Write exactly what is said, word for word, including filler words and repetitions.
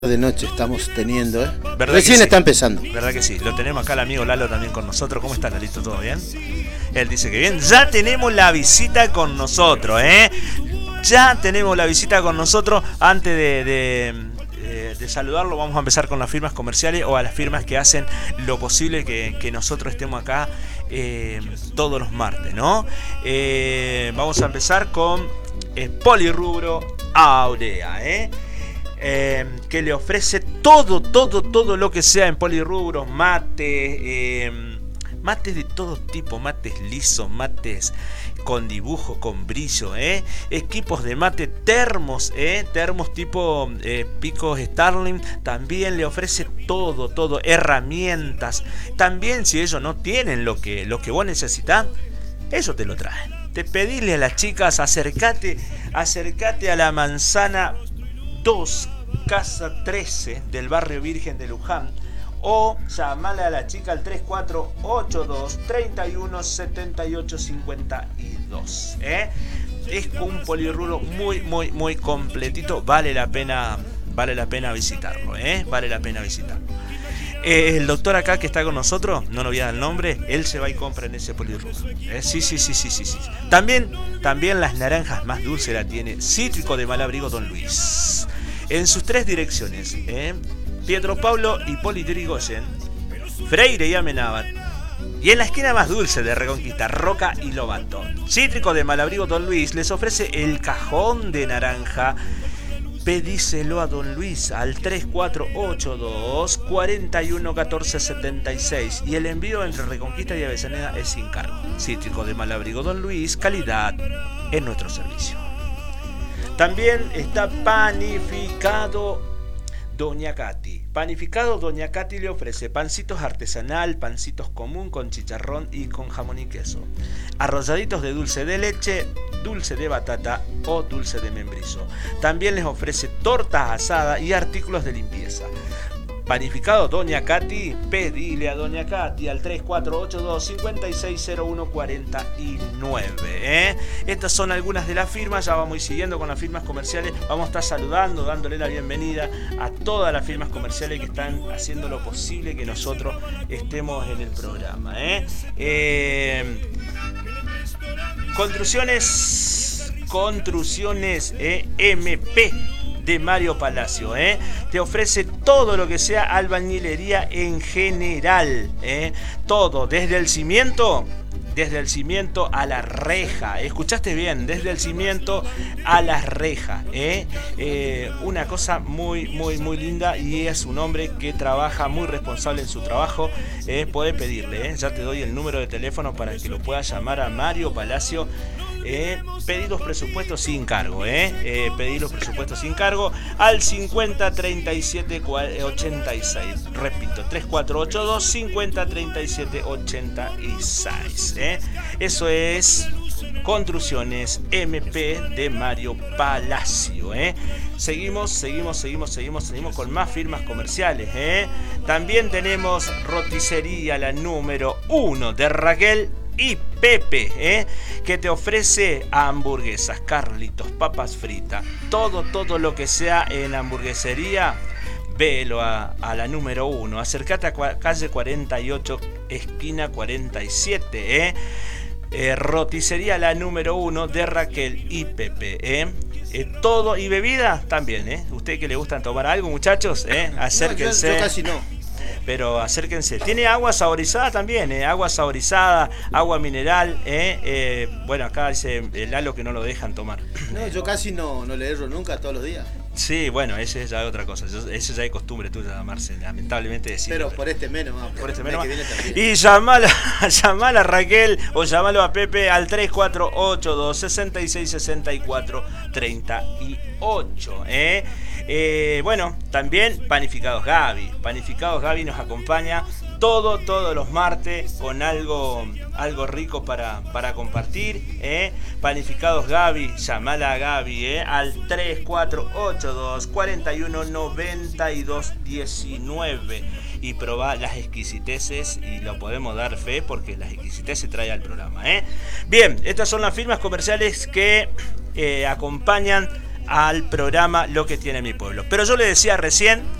de noche estamos teniendo, ¿eh? Recién sí? está empezando. ¿Verdad que sí? Lo tenemos acá el amigo Lalo también con nosotros. ¿Cómo está, Lalito? ¿Todo bien? Él dice que bien. Ya tenemos la visita con nosotros, ¿eh? Ya tenemos la visita con nosotros. Antes de, de, de saludarlo, vamos a empezar con las firmas comerciales o a las firmas que hacen lo posible que, que nosotros estemos acá eh, todos los martes, ¿no? Eh, vamos a empezar con eh, Polirrubro Aurea, ¿eh? Eh, que le ofrece todo, todo, todo lo que sea en polirrubros, mates, eh, mates de todo tipo, mates lisos, mates con dibujo, con brillo, eh, equipos de mate, termos, eh, termos tipo eh, picos Starling, también le ofrece todo, todo, herramientas, también si ellos no tienen lo que, lo que vos necesitas, ellos te lo traen. Te pedile a las chicas, acércate, acércate a la manzana dos, casa trece del barrio Virgen de Luján, o llamale a la chica al tres cuatro ocho dos, tres uno, siete ocho cinco dos. ¿eh? Es un polirrubro muy, muy, muy completito. Vale la pena, vale la pena visitarlo. ¿eh? Vale la pena visitarlo. Eh, el doctor acá que está con nosotros, no nos voy a dar el nombre, él se va y compra en ese polirrubro. ¿eh? Sí, sí, sí, sí, sí, sí. También, también las naranjas más dulces la tiene Cítrico de Malabrigo Don Luis. En sus tres direcciones, ¿eh? Pietro Pablo y Hipólito Yrigoyen, Freire y Amenábar. Y en la esquina más dulce de Reconquista, Roca y Lobato. Cítrico de Malabrigo Don Luis les ofrece el cajón de naranja. Pedíselo a Don Luis al tres cuatro ocho dos, cuatro uno uno cuatro siete seis y el envío entre Reconquista y Avellaneda es sin cargo. Cítrico de Malabrigo Don Luis, calidad en nuestro servicio. También está Panificado Doña Katy. Panificado Doña Katy le ofrece pancitos artesanal, pancitos común con chicharrón y con jamón y queso, arrolladitos de dulce de leche, dulce de batata o dulce de membrillo. También les ofrece tortas asadas y artículos de limpieza. Panificado Doña Katy, pedile a Doña Katy al tres cuatro ocho dos, cinco seis cero uno cuatro nueve. ¿eh? Estas son algunas de las firmas, ya vamos a ir siguiendo con las firmas comerciales. Vamos a estar saludando, dándole la bienvenida a todas las firmas comerciales que están haciendo lo posible que nosotros estemos en el programa. ¿eh? Eh, construcciones, construcciones eh, M P de Mario Palacio, ¿eh? Te ofrece todo lo que sea albañilería en general, ¿eh? Todo, desde el cimiento, desde el cimiento a la reja, escuchaste bien, desde el cimiento a la reja, ¿eh? Eh, una cosa muy, muy, muy linda y es un hombre que trabaja muy responsable en su trabajo, ¿eh? Podés pedirle, ¿eh? Ya te doy el número de teléfono para que lo puedas llamar a Mario Palacio. Eh, pedí los presupuestos sin cargo, eh. Eh, pedí los presupuestos sin cargo al cincuenta treinta y siete ochenta y seis. Repito, tres cuatro ocho dos, cincuenta treinta y siete ochenta y seis. Eh. Eso es Construcciones M P de Mario Palacio. Eh. Seguimos, seguimos, seguimos, seguimos, seguimos con más firmas comerciales. Eh. También tenemos Roticería, la número uno de Raquel y Pepe, ¿eh? que te ofrece hamburguesas, Carlitos, papas fritas, todo, todo lo que sea en hamburguesería, velo a, a la número uno. Acércate a calle cuarenta y ocho, esquina cuarenta y siete, ¿eh? Eh, roticería la número uno de Raquel y Pepe, ¿eh? Eh, todo y bebida también, ¿eh? Ustedes que les gustan tomar algo, muchachos, ¿eh? Acérquense. No, yo, yo casi no. Pero acérquense. Tiene agua saborizada también, ¿eh? Agua saborizada, agua mineral, ¿eh? Eh, bueno, acá dice el Lalo que no lo dejan tomar. No, yo casi no, no le erro nunca todos los días. Sí, bueno, ese es ya otra cosa. Eso ya es costumbre tuya, Marce, lamentablemente decir. Pero por este menos, más. Por este menos. Y llamala, llamala a Raquel o llamalo a Pepe al tres cuatro ocho dos, seis seis seis cuatro tres ocho. ¿eh? Eh, bueno, también Panificados Gaby. Panificados Gaby nos acompaña todo, todos los martes con algo, algo rico para, para compartir. ¿eh? Panificados Gaby, llamala a Gaby ¿eh? al tres cuatro ocho dos, cuatro uno nueve dos uno nueve y probá las exquisiteces y lo podemos dar fe porque las exquisiteces trae al programa. ¿eh? Bien, estas son las firmas comerciales que eh, acompañan al programa Lo que tiene mi pueblo. Pero yo le decía recién